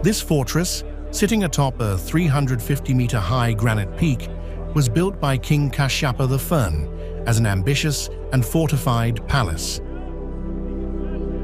This fortress, sitting atop a 350-meter-high granite peak, was built by King Kashyapa I as an ambitious and fortified palace.